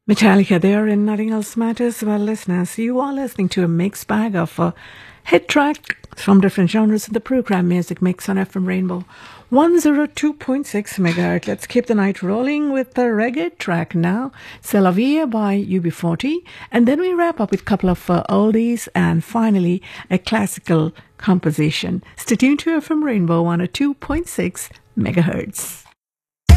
Metallica there in Nothing Else Matters. Well, listeners, you are listening to a mixed bag of hit tracks from different genres in the program Music Mix on FM Rainbow 102.6 megahertz. Let's keep the night rolling with the reggae track now, C'est la Vie by UB40. And then we wrap up with a couple of oldies and finally a classical composition. Stay tuned to FM Rainbow 102.6 megahertz.